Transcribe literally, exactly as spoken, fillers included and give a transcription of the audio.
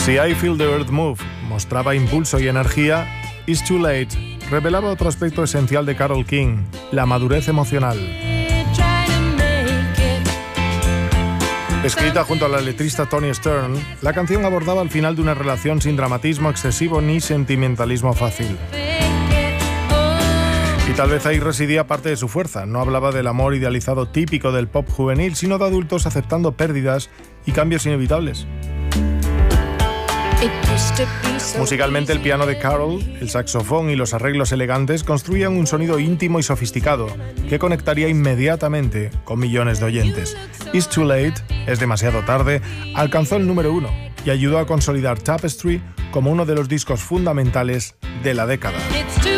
Si I Feel the Earth Move mostraba impulso y energía, It's Too Late revelaba otro aspecto esencial de Carole King, la madurez emocional. Escrita junto a la letrista Toni Stern, la canción abordaba el final de una relación sin dramatismo excesivo ni sentimentalismo fácil. Y tal vez ahí residía parte de su fuerza. No hablaba del amor idealizado típico del pop juvenil, sino de adultos aceptando pérdidas y cambios inevitables. Musicalmente, el piano de Carole, el saxofón y los arreglos elegantes construían un sonido íntimo y sofisticado que conectaría inmediatamente con millones de oyentes. It's Too Late, es demasiado tarde, alcanzó el número uno y ayudó a consolidar Tapestry como uno de los discos fundamentales de la década.